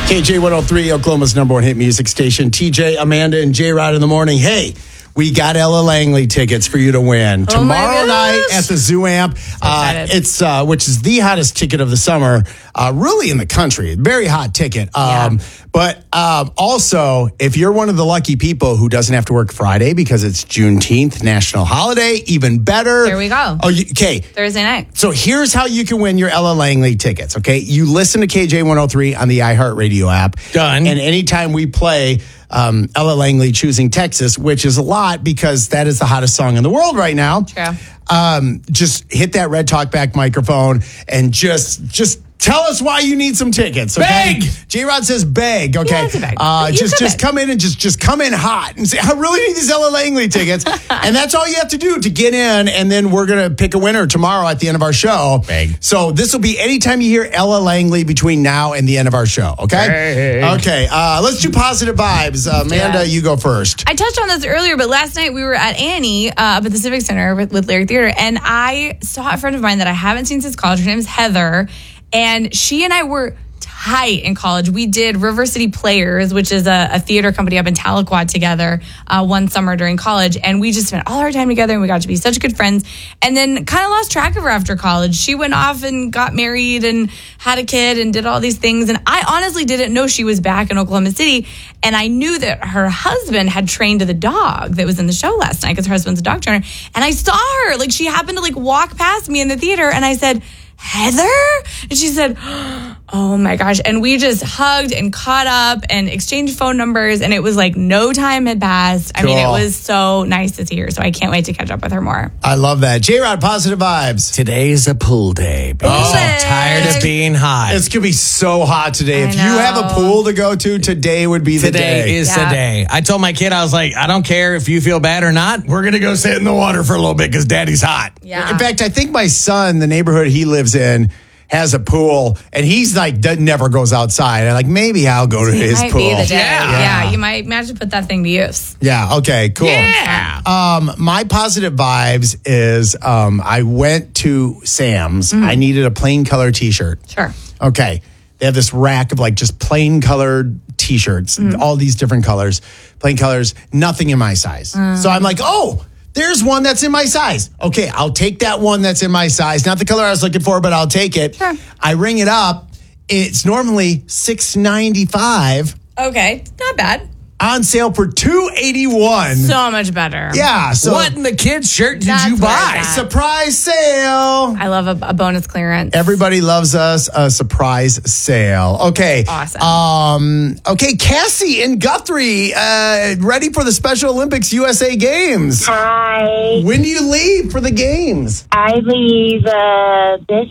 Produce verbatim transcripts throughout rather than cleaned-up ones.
K J one oh three, Oklahoma's number one hit music station. T J, Amanda, and J-Rod in the morning. Hey, we got Ella Langley tickets for you to win. Oh Tomorrow night at the Zoo Amp. So uh, it's uh, which is the hottest ticket of the summer, uh, really in the country. Very hot ticket. Um, yeah. But um, also, if you're one of the lucky people who doesn't have to work Friday because it's Juneteenth, national holiday, even better. There we go. Oh, you, okay. Thursday night. So here's how you can win your Ella Langley tickets, okay? You listen to K J one oh three on the iHeartRadio app. Done. And anytime we play um, Ella Langley Choosing Texas, which is a lot because that is the hottest song in the world right now. True. Um, just hit that red talkback microphone and just just tell us why you need some tickets. Okay? Beg. J-Rod says beg. Okay. Yeah, it's a beg. Uh, You just come just in. come in and just just come in hot and say, I really need these Ella Langley tickets. And that's all you have to do to get in. And then we're going to pick a winner tomorrow at the end of our show. Beg. So this will be anytime you hear Ella Langley between now and the end of our show. Okay. Beg. Okay. Uh, let's do positive vibes. Uh, Amanda, Yeah. you go first. I touched on this earlier, but last night we were at Annie uh, up at the Civic Center with, with Lyric Theater, and I saw a friend of mine that I haven't seen since college. Her name is Heather, and she and I were tight in college. We did River City Players, which is a, a theater company up in Tahlequah together uh, one summer during college, and we just spent all our time together, and we got to be such good friends, and then kind of lost track of her after college. She went off and got married and had a kid and did all these things, and I honestly didn't know she was back in Oklahoma City, and I knew that her husband had trained the dog that was in the show last night because her husband's a dog trainer, and I saw her, like she happened to like walk past me in the theater, and I said, Heather? And she said, oh my gosh. And we just hugged and caught up and exchanged phone numbers. And it was like no time had passed. I mean, it Cool. was so nice to see her. So I can't wait to catch up with her more. I love that. J-Rod, positive vibes. Today's a pool day. Baby. Oh. I'm tired of being hot. It's going to be so hot today. I If you have a know. pool to go to, today would be the Today day. is Yeah. the day. I told my kid, I was like, I don't care if you feel bad or not. We're going to go sit in the water for a little bit because daddy's hot. Yeah. In fact, I think my son, the neighborhood he lives in, has a pool, and he's like, that never goes outside. I'm like, maybe I'll go to It his might pool. be the day. Yeah. Yeah. You might imagine put that thing to use. Yeah, okay, cool. Yeah. Um, my positive vibes is um, I went to Sam's. Mm-hmm. I needed a plain color t-shirt. Sure. Okay. They have this rack of like just plain colored t-shirts, Mm-hmm. all these different colors, plain colors, nothing in my size. Mm. So I'm like, oh, there's one that's in my size. Okay, I'll take that one that's in my size. Not the color I was looking for, but I'll take it. Sure. I ring it up. It's normally six ninety-five, Okay. Not bad. on sale for two eighty-one. So much better. Yeah, so What in the kid's shirt did That's you where buy? it's at. surprise sale. I love a, a bonus clearance. Everybody loves us a surprise sale. Okay. Awesome. Um, okay, Cassie in Guthrie, uh, ready for the Special Olympics U S A Games. Hi. When do you leave for the games? I leave uh, this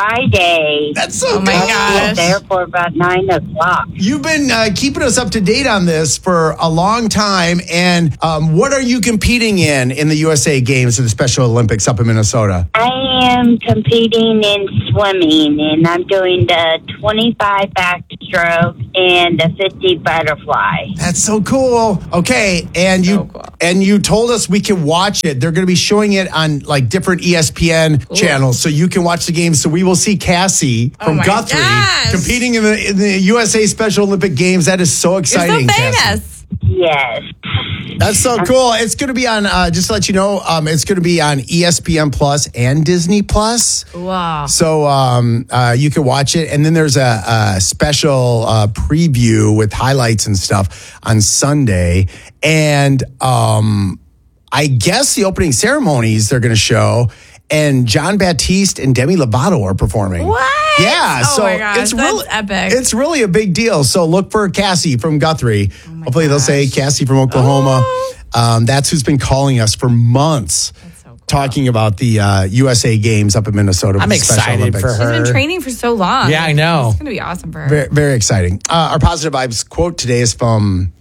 Friday. That's so Oh my cool. gosh. I'm there for about nine o'clock. You've been uh, keeping us up to date on this for a long time. And um, what are you competing in in the U S A Games or the Special Olympics up in Minnesota? I am competing in swimming, and I'm doing the twenty-five backstroke and the fifty butterfly. That's so cool. Okay, and you So cool. and you told us we can watch it. They're going to be showing it on like different E S P N channels, so you can watch the games. So we will see Cassie from Oh my Guthrie gosh. competing in the in the U S A Special Olympic Games. That is so You're exciting. so Cassie. famous. Yes. That's so cool. It's going to be on. Uh, just to let you know, um, it's going to be on E S P N Plus and Disney Plus. Wow. So um, uh, you can watch it. And then there's a, a special uh, preview with highlights and stuff on Sunday. And um, I guess the opening ceremonies they're going to show. And John Baptiste and Demi Lovato are performing. What? Yeah. Oh so my gosh, it's that's really epic. It's really a big deal. So look for Cassie from Guthrie. Hopefully they'll say gosh. Cassie from Oklahoma. Oh. Um, that's who's been calling us for months. so cool. Talking about the uh, U S A Games up in Minnesota. with I'm the Special excited Olympics. for She's her. been training for so long. Yeah, I know. It's going to be awesome for her. Very, very exciting. Uh, our positive vibes quote today is from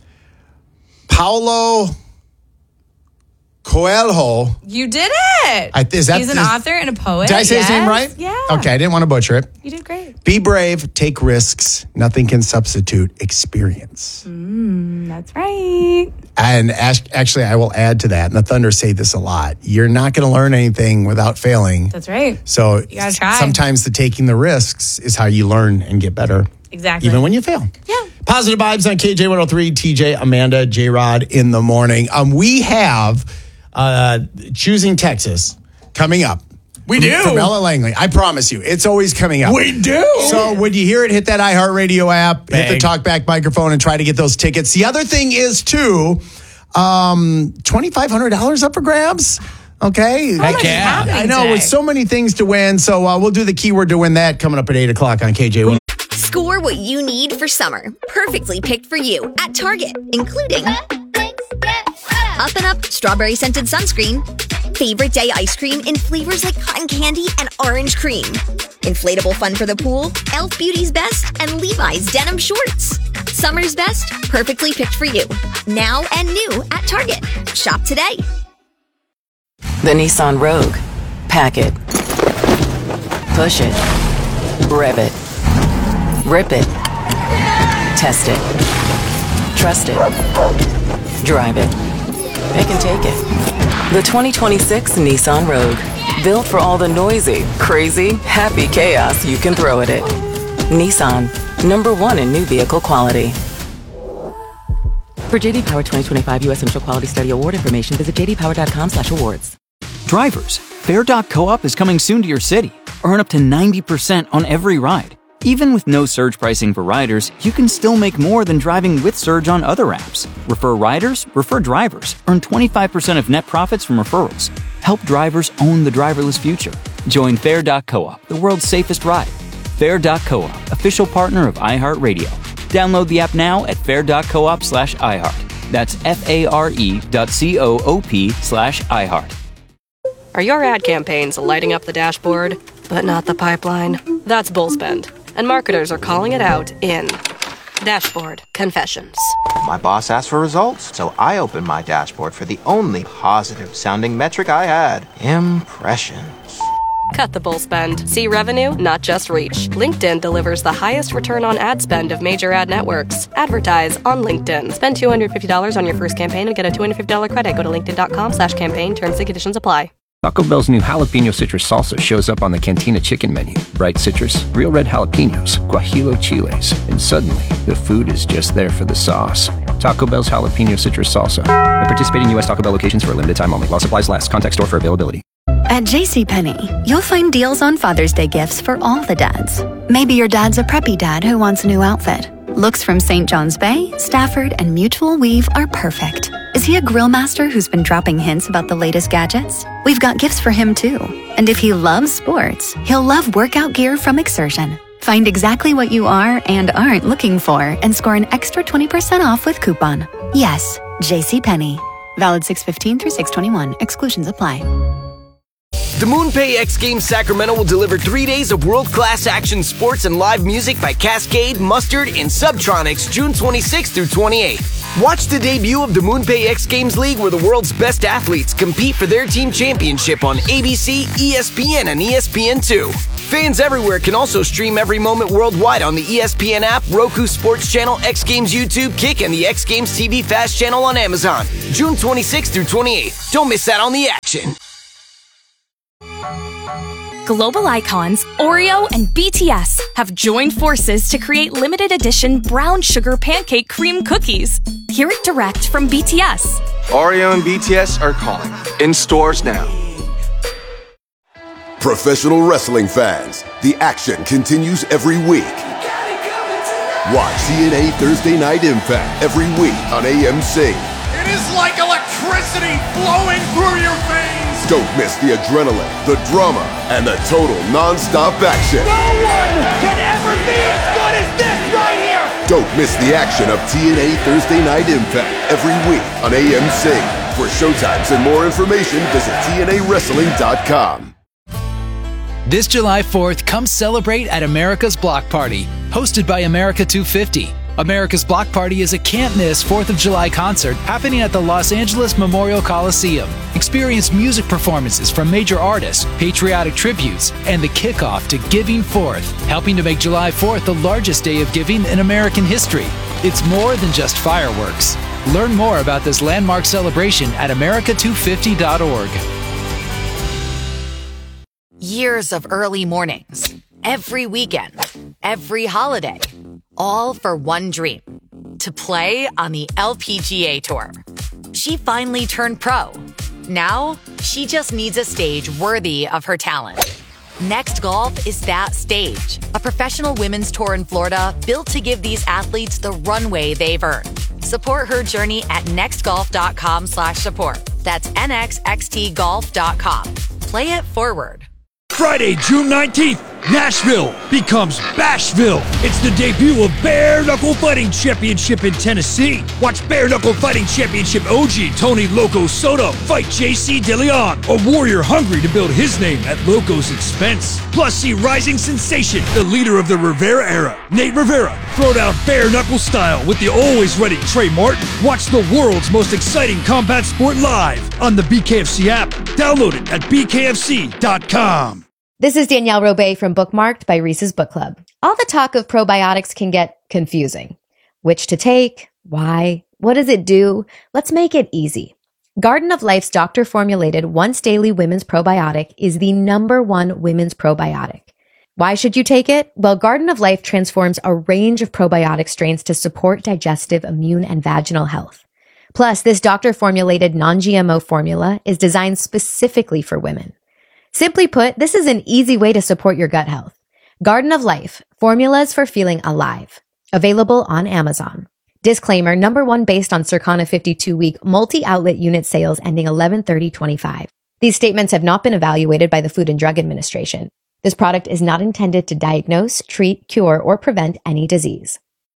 Paulo Coelho. You did it. I- is that- He's an is- author and a poet. Did I say his name Yes. right? Yeah. Okay, I didn't want to butcher it. You did great. Be brave, take risks. Nothing can substitute experience. That's right. And as- actually, I will add to that, and the Thunder say this a lot. You're not going to learn anything without failing. That's right. So You gotta try. sometimes the taking the risks is how you learn and get better. Exactly. Even when you fail. Yeah. Positive vibes on K J one oh three, T J, Amanda, J-Rod in the morning. Um, we have uh, Choosing Texas coming up. We do. From Ella Langley. I promise you, it's always coming up. We do. So when you hear it, hit that iHeartRadio app, Bang. hit the talkback microphone, and try to get those tickets. The other thing is, too, um, twenty-five hundred dollars up for grabs. Okay. Heck much yeah. I know, today? with so many things to win. So uh, we'll do the keyword to win that coming up at eight o'clock on K J one. Score what you need for summer. Perfectly picked for you at Target, including Up and Up Strawberry Scented Sunscreen, Favorite Day Ice Cream in flavors like cotton candy and orange cream, Inflatable Fun for the Pool, e l f Beauty's Best, and Levi's Denim Shorts. Summer's best, perfectly picked for you. Now and new at Target. Shop today. The Nissan Rogue. Pack it. Push it. Rev it. Rip it. Test it. Trust it. Drive it. Pick and take it. The twenty twenty-six Nissan Rogue. Built for all the noisy, crazy, happy chaos you can throw at it. Nissan. Number one in new vehicle quality. For J D Power twenty twenty-five U S Initial Quality Study Award information, visit j d power dot com slash awards. Drivers, Fair dot coop is coming soon to your city. Earn up to ninety percent on every ride. Even with no surge pricing for riders, you can still make more than driving with Surge on other apps. Refer riders, refer drivers. Earn twenty-five percent of net profits from referrals. Help drivers own the driverless future. Join Fair dot coop, the world's safest ride. Fair dot coop, official partner of iHeartRadio. Download the app now at fair dot coop slash iHeart. That's F-A-R-E dot C-O-O-P slash iHeart. Are your ad campaigns lighting up the dashboard, but not the pipeline? That's Bullspend, and marketers are calling it out in Dashboard Confessions. My boss asked for results, so I opened my dashboard for the only positive-sounding metric I had, impressions. Cut the bull spend. See revenue, not just reach. LinkedIn delivers the highest return on ad spend of major ad networks. Advertise on LinkedIn. Spend two hundred fifty dollars on your first campaign and get a two hundred fifty dollars credit. Go to linkedin.com slash campaign. Terms and conditions apply. Taco Bell's new jalapeno citrus salsa shows up on the Cantina chicken menu. Bright citrus, real red jalapenos, guajillo chiles, and suddenly the food is just there for the sauce. Taco Bell's jalapeno citrus salsa. At participating U S Taco Bell locations for a limited time only. While supplies last. Contact store for availability. At JCPenney, you'll find deals on Father's Day gifts for all the dads. Maybe your dad's a preppy dad who wants a new outfit. Looks from Saint John's Bay, Stafford, and Mutual Weave are perfect. Is he a grill master who's been dropping hints about the latest gadgets? We've got gifts for him too. And if he loves sports, he'll love workout gear from Exertion. Find exactly what you are and aren't looking for and score an extra twenty percent off with coupon. Yes, JCPenney. Valid six fifteen through six twenty-one. Exclusions apply. The MoonPay X Games Sacramento will deliver three days of world-class action sports and live music by Cascade, Mustard, and Subtronics June twenty-sixth through twenty-eighth. Watch the debut of the MoonPay X Games League where the world's best athletes compete for their team championship on A B C, E S P N, and E S P N two. Fans everywhere can also stream every moment worldwide on the E S P N app, Roku Sports Channel, X Games YouTube, Kick, and the X Games T V Fast Channel on Amazon. June twenty-sixth through twenty-eighth. Don't miss out on the action. Global icons Oreo and B T S have joined forces to create limited edition brown sugar pancake cream cookies. Hear it direct from B T S. Oreo and B T S are calling. In stores now. Professional wrestling fans, the action continues every week. Watch T N A Thursday Night Impact every week on A M C. It is like electricity flowing through your veins. Don't miss the adrenaline, the drama, and the total non-stop action. No one can ever be as good as this right here. Don't miss the action of T N A Thursday Night Impact every week on A M C. For showtimes and more information, visit T N A wrestling dot com. This July fourth, come celebrate at America's Block Party, hosted by America two fifty. America's Block Party is a can't-miss fourth of July concert happening at the Los Angeles Memorial Coliseum. Experience music performances from major artists, patriotic tributes, and the kickoff to Giving Fourth, helping to make July fourth the largest day of giving in American history. It's more than just fireworks. Learn more about this landmark celebration at america two fifty dot org. Years of early mornings, every weekend, every holiday. All for one dream, to play on the L P G A Tour. She finally turned pro. Now, she just needs a stage worthy of her talent. Next Golf is that stage, a professional women's tour in Florida built to give these athletes the runway they've earned. Support her journey at nextgolf.com slash support. That's nxxt golf dot com. Play it forward. Friday, June nineteenth, Nashville becomes Bashville. It's the debut of Bare Knuckle Fighting Championship in Tennessee. Watch Bare Knuckle Fighting Championship O G Tony Loco Soto fight J C DeLeon, a warrior hungry to build his name at Loco's expense. Plus, see rising sensation, the leader of the Rivera era, Nate Rivera, throw down bare knuckle style with the always ready Trey Martin. Watch the world's most exciting combat sport live on the B K F C app. Download it at b k f c dot com. This is Danielle Robay from Bookmarked by Reese's Book Club. All the talk of probiotics can get confusing. Which to take? Why? What does it do? Let's make it easy. Garden of Life's doctor-formulated once-daily women's probiotic is the number one women's probiotic. Why should you take it? Well, Garden of Life transforms a range of probiotic strains to support digestive, immune, and vaginal health. Plus, this doctor-formulated non-G M O formula is designed specifically for women. Simply put, this is an easy way to support your gut health. Garden of Life, formulas for feeling alive. Available on Amazon. Disclaimer, number one based on Circana fifty-two week multi-outlet unit sales ending eleven thirty twenty-five. These statements have not been evaluated by the Food and Drug Administration. This product is not intended to diagnose, treat, cure, or prevent any disease.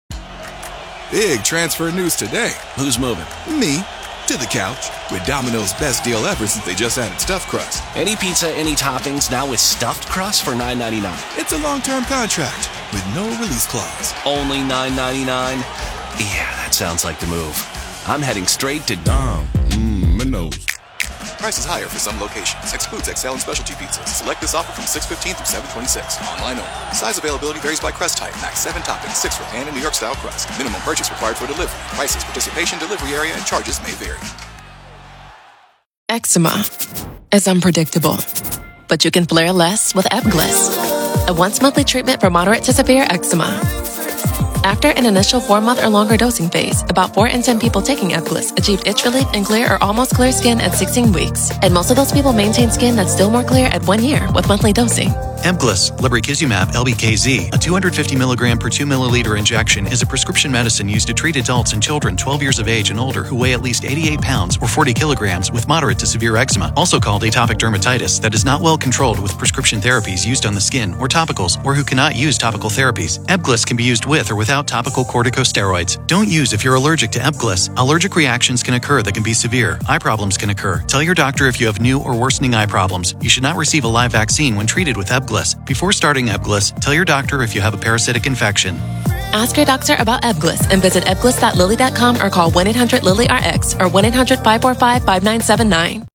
Big transfer news today. Who's moving? Me. To the couch with Domino's best deal ever since they just added stuffed crust. Any pizza, any toppings, now with stuffed crust for nine ninety-nine. It's a long-term contract with no release clause. Only nine ninety-nine? Yeah, that sounds like the move. I'm heading straight to Dom. Mmm, Minos. Prices higher for some locations. Excludes X L and specialty pizzas. Select this offer from six fifteen through seven twenty-six. Online only. Size availability varies by crust type. Max seven toppings, six for pan and New York style crust. Minimum purchase required for delivery. Prices, participation, delivery area, and charges may vary. Eczema is unpredictable, but you can flare less with Ebglyss, a once-monthly treatment for moderate to severe eczema. After an initial four-month or longer dosing phase, about four in ten people taking Ebglyss achieved itch relief and clear or almost clear skin at sixteen weeks. And most of those people maintain skin that's still more clear at one year with monthly dosing. Ebglyss, lebrikizumab L B K Z, a two hundred fifty milligram per two milliliter injection, is a prescription medicine used to treat adults and children twelve years of age and older who weigh at least eighty-eight pounds or forty kilograms with moderate to severe eczema, also called atopic dermatitis, that is not well controlled with prescription therapies used on the skin or topicals, or who cannot use topical therapies. Ebglyss can be used with or without topical corticosteroids. Don't use if you're allergic to Ebglyss. Allergic reactions can occur that can be severe. Eye problems can occur. Tell your doctor if you have new or worsening eye problems. You should not receive a live vaccine when treated with Ebglyss. Before starting Ebglyss, tell your doctor if you have a parasitic infection. Ask your doctor about Ebglyss and visit ebglyss dot lilly dot com or call one eight hundred lilly R X or one eight hundred five four five five nine seven nine.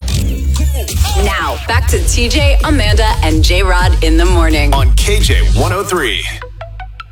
Now, back to T J, Amanda, and J-Rod in the morning. On K J one oh three.